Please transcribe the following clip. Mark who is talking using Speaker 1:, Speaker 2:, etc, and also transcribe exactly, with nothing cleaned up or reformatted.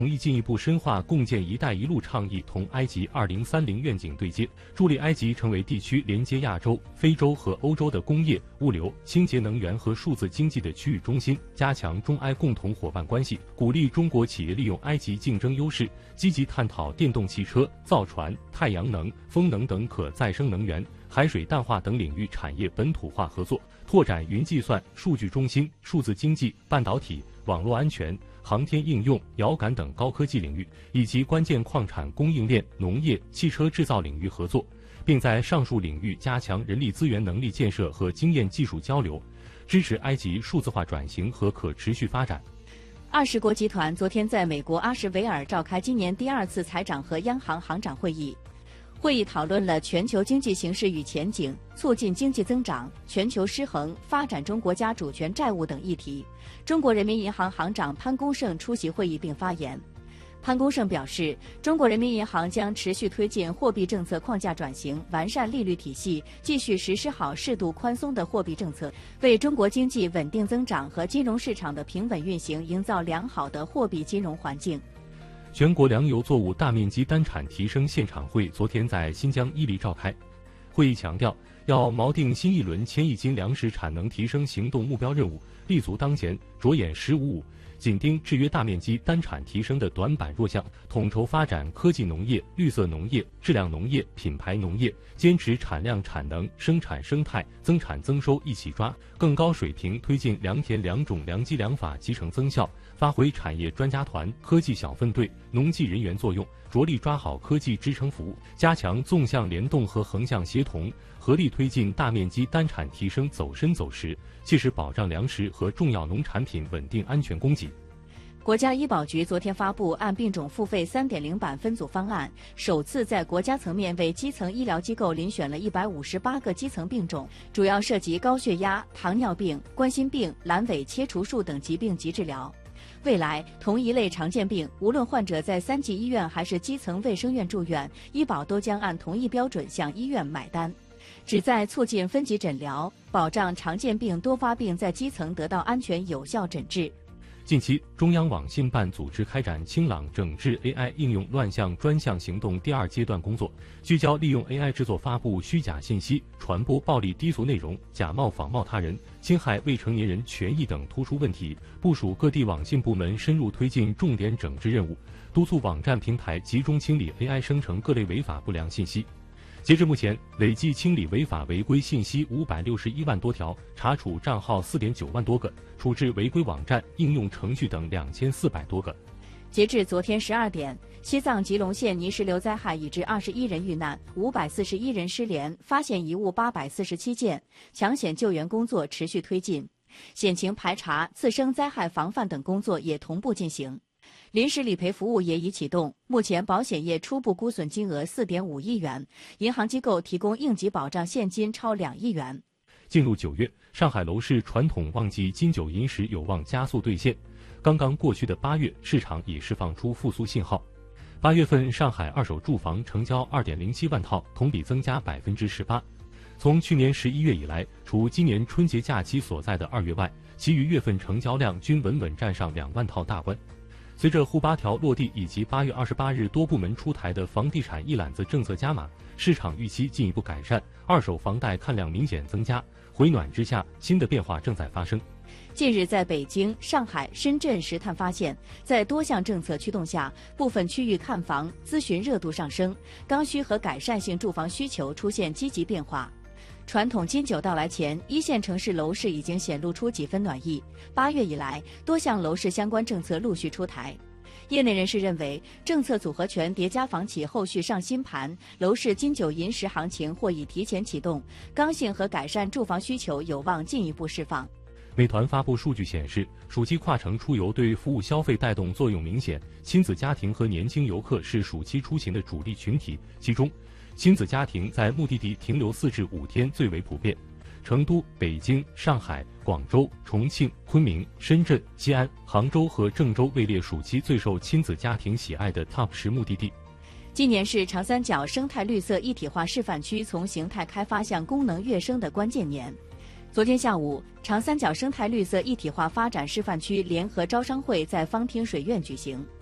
Speaker 1: 同意进一步深化共建“一带一路”倡议，同埃及二零三零愿景对接，助力埃及成为地区连接亚洲、非洲和欧洲的工业、物流、清洁能源和数字经济的区域中心，加强中埃共同伙伴关系，鼓励中国企业利用埃及竞争优势，积极探讨电动汽车、造船、太阳能、风能等可再生能源、海水淡化等领域产业本土化合作，拓展云计算、数据中心、数字经济、半导体、网络安全、航天应用、遥感等高科技领域，以及关键矿产供应链、农业、汽车制造领域合作，并在上述领域加强人力资源能力建设和经验技术交流，支持埃及数字化转型和可持续发展。
Speaker 2: 二十国集团昨天在美国阿什维尔召开今年第二次财长和央行行长会议。会议讨论了全球经济形势与前景、促进经济增长、全球失衡、发展中国家主权债务等议题。中国人民银行行长潘功胜出席会议并发言。潘功胜表示，中国人民银行将持续推进货币政策框架转型，完善利率体系，继续实施好适度宽松的货币政策，为中国经济稳定增长和金融市场的平稳运行营造良好的货币金融环境。
Speaker 1: 全国粮油作物大面积单产提升现场会昨天在新疆伊犁召开。会议强调，要锚定新一轮千亿斤粮食产能提升行动目标任务，立足当前，着眼“十五五”，紧盯制约大面积单产提升的短板弱项，统筹发展科技农业、绿色农业、质量农业、品牌农业，坚持产量产能、生产生态、增产增收一起抓，更高水平推进良田良种良机良法集成增效，发挥产业专家团、科技小分队、农技人员作用，着力抓好科技支撑服务，加强纵向联动和横向协同，合力推进大面积单产提升走深走实，切实保障粮食和重要农产品稳定安全供给。
Speaker 2: 国家医保局昨天发布按病种付费 三点零 版分组方案，首次在国家层面为基层医疗机构遴选了一百五十八个基层病种，主要涉及高血压、糖尿病、冠心病、阑尾切除术等疾病及治疗。未来，同一类常见病，无论患者在三级医院还是基层卫生院住院，医保都将按同一标准向医院买单，旨在促进分级诊疗，保障常见病多发病在基层得到安全有效诊治。
Speaker 1: 近期，中央网信办组织开展清朗整治 A I 应用乱象专项行动第二阶段工作，聚焦利用 A I 制作发布虚假信息、传播暴力低俗内容、假冒仿冒他人、侵害未成年人权益等突出问题，部署各地网信部门深入推进重点整治任务，督促网站平台集中清理 A I 生成各类违法不良信息。截至目前，累计清理违法违规信息五百六十一万多条，查处账号 四点九万多个，处置违规网站、应用程序等两千四百多个。
Speaker 2: 截至昨天十二点，西藏吉隆县泥石流灾害已致二十一人遇难，五百四十一人失联，发现遗物八百四十七件，抢险救援工作持续推进，险情排查、次生灾害防范等工作也同步进行。临时理赔服务也已启动，目前保险业初步估损金额 四点五亿元，银行机构提供应急保障现金超两亿元。
Speaker 1: 进入九月，上海楼市传统旺季金九银十有望加速兑现。刚刚过去的八月，市场已释放出复苏信号。八月份上海二手住房成交 二点零七万套，同比增加 百分之十八。从去年十一月以来，除今年春节假期所在的二月外，其余月份成交量均稳稳站上两万套大关。随着沪八条落地以及八月二十八日多部门出台的房地产一揽子政策加码，市场预期进一步改善，二手房贷看量明显增加。回暖之下，新的变化正在发生。
Speaker 2: 近日，在北京、上海、深圳实探发现，在多项政策驱动下，部分区域看房咨询热度上升，刚需和改善性住房需求出现积极变化。传统金九到来前，一线城市楼市已经显露出几分暖意。八月以来，多项楼市相关政策陆续出台。业内人士认为，政策组合拳叠加房企后续上新盘，楼市金九银十行情或已提前启动，刚性和改善住房需求有望进一步释放。
Speaker 1: 美团发布数据显示，暑期跨城出游对服务消费带动作用明显，亲子家庭和年轻游客是暑期出行的主力群体，其中亲子家庭在目的地停留四至五天最为普遍。成都、北京、上海、广州、重庆、昆明、深圳、西安、杭州和郑州位列暑期最受亲子家庭喜爱的 Top 十目的地。
Speaker 2: 今年是长三角生态绿色一体化示范区从形态开发向功能跃升的关键年。昨天下午，长三角生态绿色一体化发展示范区联合招商会在方汀水院举行。